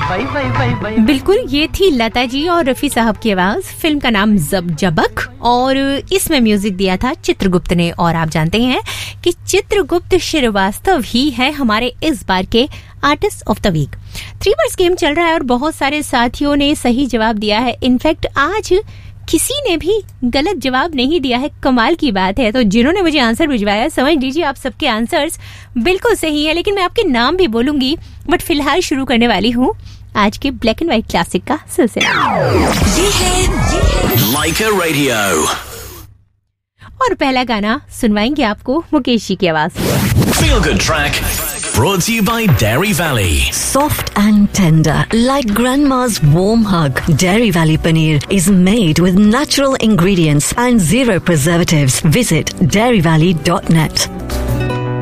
बिल्कुल, ये थी लता जी और रफी साहब की आवाज। फिल्म का नाम जबक और इसमें म्यूजिक दिया था चित्रगुप्त ने। और आप जानते हैं कि चित्रगुप्त श्रीवास्तव ही है हमारे इस बार के artist of the week. 3 words game चल रहा है और बहुत सारे साथियों ने सही जवाब दिया है। इनफैक्ट आज किसी ने भी गलत जवाब नहीं दिया है, कमाल की बात है। तो जिन्होंने मुझे आंसर भिजवाया, समझ लीजिए आप सबके आंसर्स बिल्कुल सही है। लेकिन मैं आपके नाम भी बोलूंगी, बट फिलहाल शुरू करने वाली हूँ आज के ब्लैक एंड व्हाइट क्लासिक का सिलसिला। ये है लाइका रेडियो और पहला गाना सुनवाएंगे आपको मुकेश जी की आवाज। Feel Good Track brought to you by Dairy Valley. Soft and tender, like grandma's warm hug. Dairy Valley paneer is made with natural ingredients and zero preservatives. Visit dairyvalley.net.